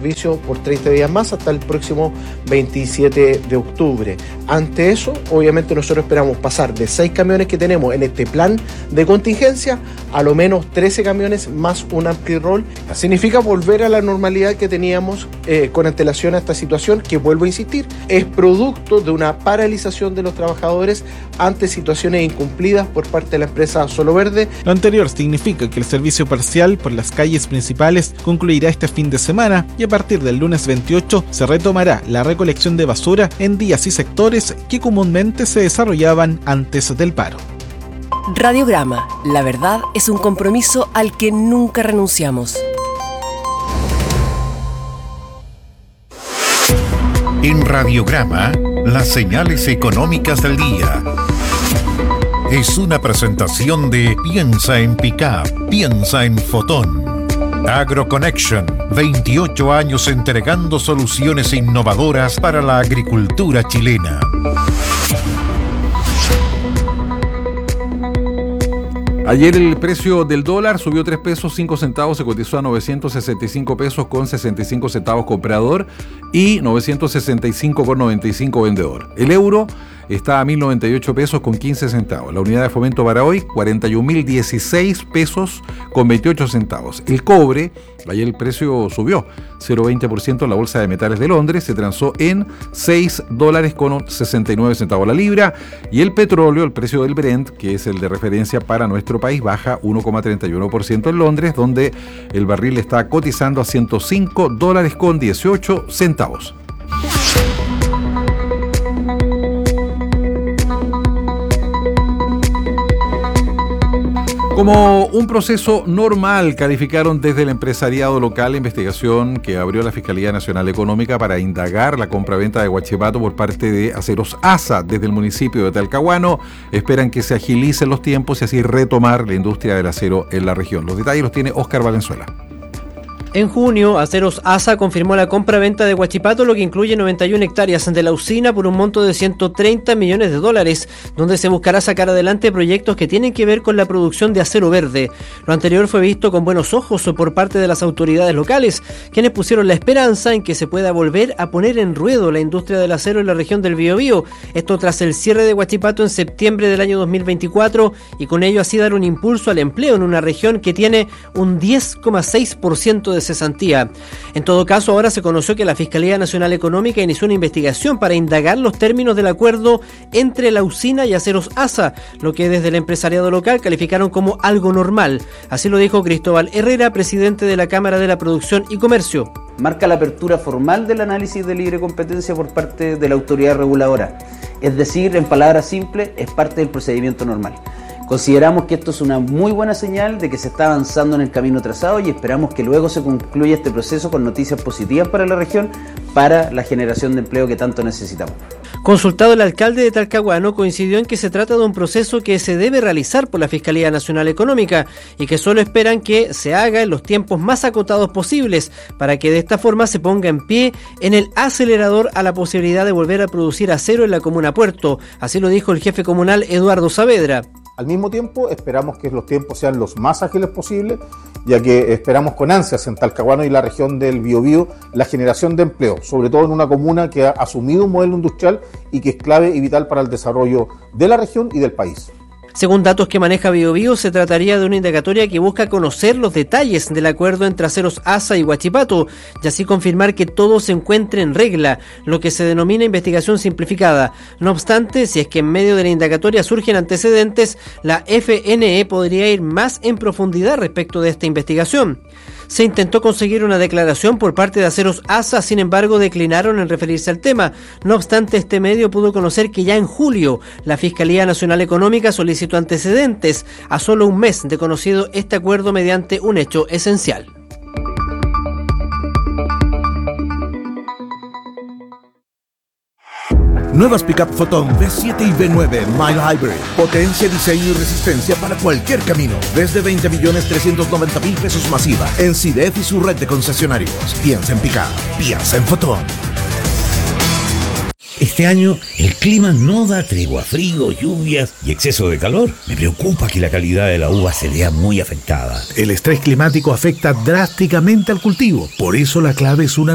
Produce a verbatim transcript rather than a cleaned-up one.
servicio por treinta días más hasta el próximo veintisiete de octubre. Ante eso, obviamente nosotros esperamos pasar de seis camiones que tenemos en este plan de contingencia a lo menos trece camiones más un ampli-roll. Significa volver a la normalidad que teníamos eh, con antelación a esta situación, que vuelvo a insistir, es producto de una paralización de los trabajadores ante situaciones incumplidas por parte de la empresa Solo Verde. Lo anterior significa que el servicio parcial por las calles principales concluirá este fin de semana y a partir del lunes veintiocho se retomará la recolección de basura en días y sectores que comúnmente se desarrollaban antes del paro. Radiograma, la verdad es un compromiso al que nunca renunciamos. En Radiograma, las señales económicas del día. Es una presentación de Piensa en Pickup, piensa en Fotón. AgroConnection, veintiocho años entregando soluciones innovadoras para la agricultura chilena. Ayer el precio del dólar subió tres pesos cinco centavos, se cotizó a novecientos sesenta y cinco pesos con sesenta y cinco centavos comprador y novecientos sesenta y cinco con noventa y cinco vendedor. El euro está a mil noventa y ocho pesos con quince centavos. La unidad de fomento para hoy, cuarenta y un mil dieciséis pesos con veintiocho centavos. El cobre, ayer el precio subió cero coma veinte por ciento en la bolsa de metales de Londres, se transó en seis dólares con sesenta y nueve centavos la libra. Y el petróleo, el precio del Brent, que es el de referencia para nuestro país, baja uno coma treinta y uno por ciento en Londres, donde el barril está cotizando a ciento cinco dólares con dieciocho centavos. Como un proceso normal, calificaron desde el empresariado local la investigación que abrió la Fiscalía Nacional Económica para indagar la compraventa de Huachipato por parte de Aceros ASA desde el municipio de Talcahuano. Esperan que se agilicen los tiempos y así retomar la industria del acero en la región. Los detalles los tiene Óscar Valenzuela. En junio, Aceros ASA confirmó la compra-venta de Huachipato, lo que incluye noventa y una hectáreas de la usina por un monto de ciento treinta millones de dólares, donde se buscará sacar adelante proyectos que tienen que ver con la producción de acero verde. Lo anterior fue visto con buenos ojos por parte de las autoridades locales, quienes pusieron la esperanza en que se pueda volver a poner en ruedo la industria del acero en la región del Biobío. Esto tras el cierre de Huachipato en septiembre del año dos mil veinticuatro y con ello así dar un impulso al empleo en una región que tiene un diez coma seis por ciento de cesantía. En todo caso, ahora se conoció que la Fiscalía Nacional Económica inició una investigación para indagar los términos del acuerdo entre la usina y Aceros ASA, lo que desde el empresariado local calificaron como algo normal. Así lo dijo Cristóbal Herrera, presidente de la Cámara de la Producción y Comercio. Marca la apertura formal del análisis de libre competencia por parte de la autoridad reguladora. Es decir, en palabras simples, es parte del procedimiento normal. Consideramos que esto es una muy buena señal de que se está avanzando en el camino trazado y esperamos que luego se concluya este proceso con noticias positivas para la región, para la generación de empleo que tanto necesitamos. Consultado, el alcalde de Talcahuano coincidió en que se trata de un proceso que se debe realizar por la Fiscalía Nacional Económica y que solo esperan que se haga en los tiempos más acotados posibles para que de esta forma se ponga en pie en el acelerador a la posibilidad de volver a producir acero en la comuna Puerto. Así lo dijo el jefe comunal Eduardo Saavedra. Al mismo tiempo, esperamos que los tiempos sean los más ágiles posibles, ya que esperamos con ansias en Talcahuano y la región del Biobío la generación de empleo, sobre todo en una comuna que ha asumido un modelo industrial y que es clave y vital para el desarrollo de la región y del país. Según datos que maneja Biobío, se trataría de una indagatoria que busca conocer los detalles del acuerdo entre Aceros ASA y Huachipato y así confirmar que todo se encuentre en regla, lo que se denomina investigación simplificada. No obstante, si es que en medio de la indagatoria surgen antecedentes, la F N E podría ir más en profundidad respecto de esta investigación. Se intentó conseguir una declaración por parte de Aceros ASA, sin embargo declinaron en referirse al tema. No obstante, este medio pudo conocer que ya en julio la Fiscalía Nacional Económica solicitó antecedentes a solo un mes de conocido este acuerdo mediante un hecho esencial. Nuevas Pickup Fotón V siete y V nueve Mild Hybrid. Potencia, diseño y resistencia para cualquier camino. Desde veinte millones trescientos noventa mil pesos masiva. En C I D E F y su red de concesionarios. Piensa en Pickup. Piensa en Fotón. Este año el clima no da tregua, frío, lluvias y exceso de calor. Me preocupa que la calidad de la uva se vea muy afectada. El estrés climático afecta drásticamente al cultivo. Por eso la clave es una